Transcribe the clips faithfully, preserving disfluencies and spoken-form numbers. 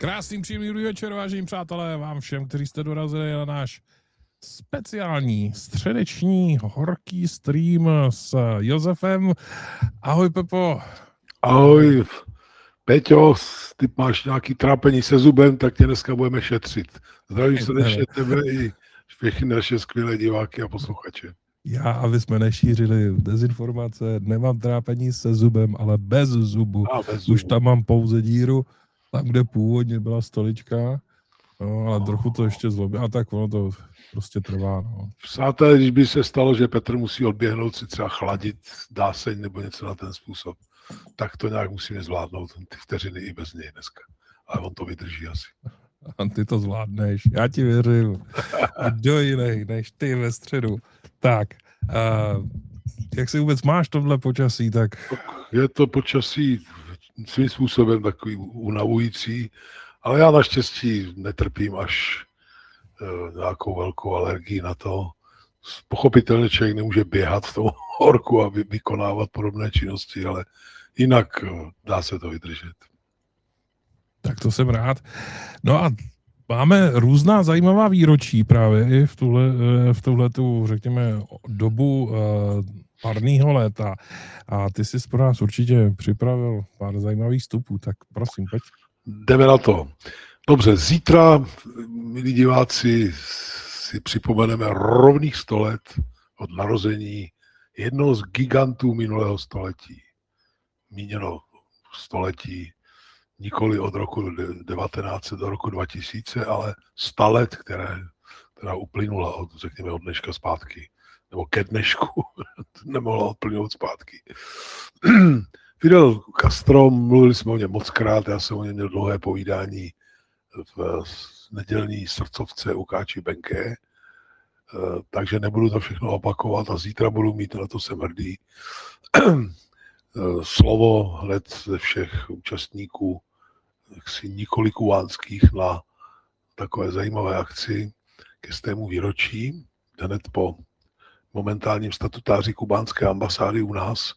Krásný příjemný dobrý večer, vážení přátelé, vám všem, kteří jste dorazili na náš speciální středeční horký stream s Josefem. Ahoj, Pepo. Ahoj, Peťo, ty máš nějaký trápení se zubem, tak tě dneska budeme šetřit. Zdravím srdečně tebe i všechny naše skvělé diváky a posluchače. Já, aby jsme nešířili dezinformace, nemám trápení se zubem, ale bez zubu. A, bez zubu. Už tam mám pouze díru, tam, kde původně byla stolička, no, ale trochu to ještě zlobí. A tak ono to prostě trvá. No. Přátelé, když by se stalo, že Petr musí odběhnout si třeba chladit dáseň nebo něco na ten způsob, tak to nějak musíme zvládnout, ty vteřiny i bez něj dneska. Ale on to vydrží asi. A ty to zvládneš, já ti věřím. Kdo jiný než ty ve středu. Tak, uh, jak si vůbec máš tohle počasí, tak... Je to počasí svým způsobem takový unavující, ale já naštěstí netrpím až uh, nějakou velkou alergii na to. Pochopitelně člověk nemůže běhat v tom horku a vykonávat podobné činnosti, ale jinak uh, dá se to vydržet. Tak to jsem rád. No a máme různá zajímavá výročí právě i v tuhle, v tuhletu, řekněme, dobu uh, parného léta. A ty jsi pro nás určitě připravil pár zajímavých vstupů, tak prosím, pojď. Jdeme na to. Dobře, zítra, milí diváci, si připomeneme rovných sto let od narození jednoho z gigantů minulého století. Míněno století nikoli od roku devatenáct set do roku dva tisíce, ale sto let, které, která uplynula od, řekněme, od dneška zpátky. Nebo ke dnešku nemohla odplynout zpátky. Fidel Castro, mluvili jsme o něm mockrát, já jsem o něm měl dlouhé povídání v nedělní srdcovce u Káči Benké, takže nebudu to všechno opakovat a zítra budu mít, na to jsem hrdý, slovo hned ze všech účastníků jaksi nikolikuvánských na takové zajímavé akci ke stému výročí, hned po momentálním statutáři kubánské ambasády u nás.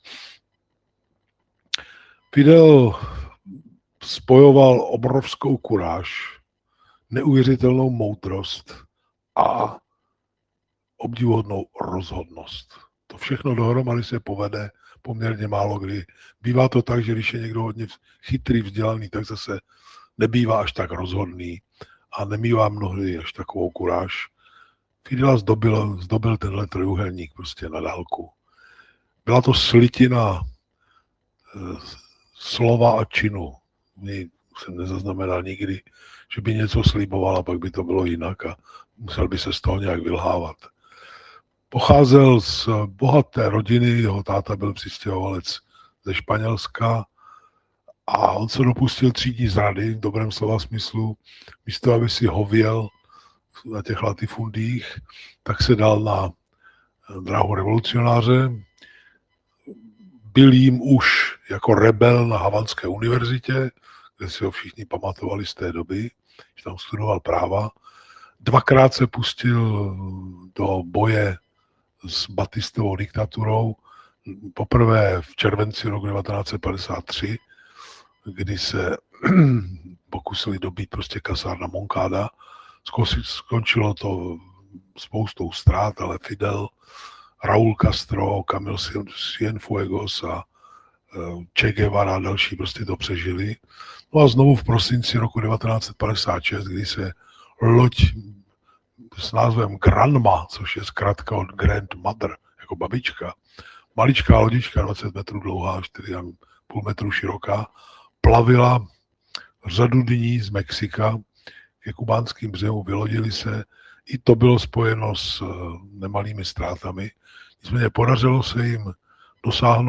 Fidel spojoval obrovskou kuráž, neuvěřitelnou moudrost a obdivuhodnou rozhodnost. To všechno dohromady se povede poměrně málo kdy. Bývá to tak, že když je někdo hodně chytrý, vzdělaný, tak zase nebývá až tak rozhodný a nemývá mnohdy až takovou kuráž. Fidela zdobil, zdobil tenhle trojúhelník prostě na dálku. Byla to slitina e, slova a činu. Mně jsem nezaznamenal nikdy, že by něco sliboval a pak by to bylo jinak a musel by se z toho nějak vylhávat. Pocházel z bohaté rodiny, jeho táta byl přistěhovalec ze Španělska a on se dopustil třídní zrady v dobrém slova smyslu. Místo, aby si hověl na těch latifundích, tak se dal na dráhu revolucionáře. Byl jim už jako rebel na Havanské univerzitě, kde si ho všichni pamatovali z té doby, že tam studoval práva. Dvakrát se pustil do boje s Batistovou diktaturou. Poprvé v červenci roku devatenáct set padesát tři, kdy se pokusili dobít prostě kasárna Moncada. Skončilo to spoustou ztrát, ale Fidel, Raúl Castro, Camilo Cienfuegos a Che Guevara a další prostě to přežili. No a znovu v prosinci roku devatenáct set padesát šest, kdy se loď s názvem Granma, což je zkrátka od Grandmother, jako babička, maličká lodička, dvacet metrů dlouhá, čtyři a půl metru široká, plavila řadu dní z Mexika ke kubánským břehům, vylodili se. I to bylo spojeno s nemalými ztrátami. Nicméně podařilo se jim dosáhnout